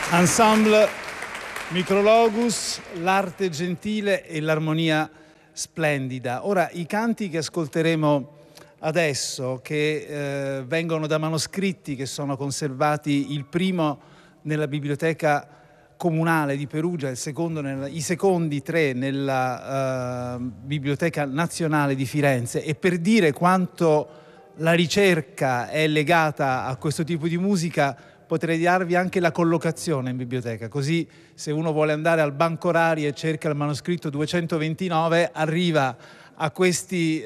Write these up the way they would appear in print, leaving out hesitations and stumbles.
Ensemble Micrologus, l'arte gentile e l'armonia splendida. Ora, i canti che ascolteremo adesso, che vengono da manoscritti che sono conservati, il primo nella biblioteca comunale di Perugia, i secondi tre nella Biblioteca Nazionale di Firenze, e per dire quanto la ricerca è legata a questo tipo di musica potrei darvi anche la collocazione in biblioteca, così se uno vuole andare al banco Rari e cerca il manoscritto 229 arriva a questi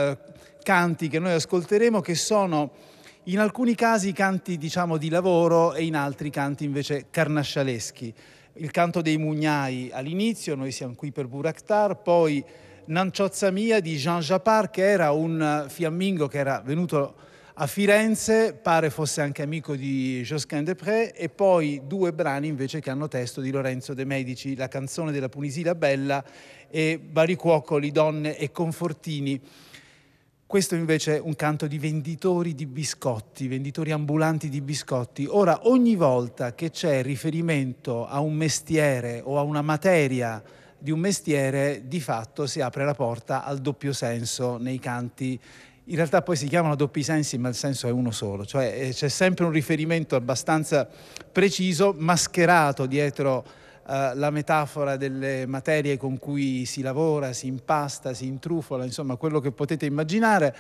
canti che noi ascolteremo, che sono in alcuni casi canti, diciamo, di lavoro e in altri canti invece carnascialeschi. Il canto dei Mugnai all'inizio, noi siamo qui per Burakhtar, poi Nanciozza mia di Jean Japart, che era un fiammingo che era venuto a Firenze, pare fosse anche amico di Josquin-des-Près, e poi due brani invece che hanno testo di Lorenzo de' Medici, La canzone della Punisilla bella e Baricuocoli, donne e confortini. Questo invece è un canto di venditori di biscotti, venditori ambulanti di biscotti. Ora, ogni volta che c'è riferimento a un mestiere o a una materia di un mestiere, di fatto si apre la porta al doppio senso nei canti. In realtà poi si chiamano doppi sensi, ma il senso è uno solo, cioè c'è sempre un riferimento abbastanza preciso, mascherato dietro la metafora delle materie con cui si lavora, si impasta, si intrufola, insomma quello che potete immaginare,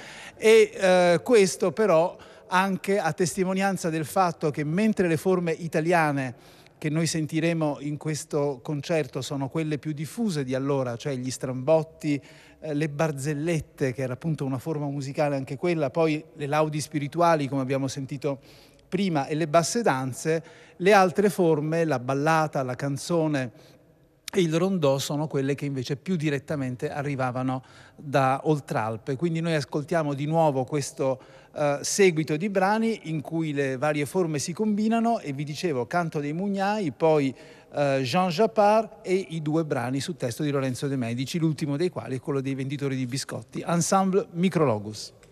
e questo però anche a testimonianza del fatto che mentre le forme italiane che noi sentiremo in questo concerto sono quelle più diffuse di allora, cioè gli strambotti, le barzellette, che era appunto una forma musicale anche quella, poi le laudi spirituali come abbiamo sentito prima e le basse danze, le altre forme, la ballata, la canzone e il rondò, sono quelle che invece più direttamente arrivavano da Oltralpe. Quindi noi ascoltiamo di nuovo questo seguito di brani in cui le varie forme si combinano, e vi dicevo Canto dei Mugnai, poi Jean Japart e i due brani su testo di Lorenzo de' Medici, l'ultimo dei quali è quello dei venditori di biscotti. Ensemble Micrologus.